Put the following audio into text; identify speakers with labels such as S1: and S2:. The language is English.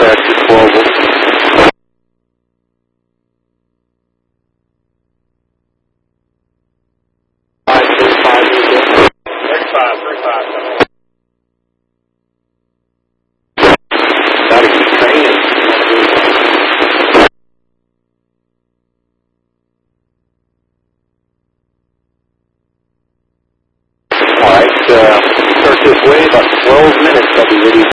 S1: Contact is global. Gotta keep training. Alright, start this way, about 12 minutes, I'll be with you.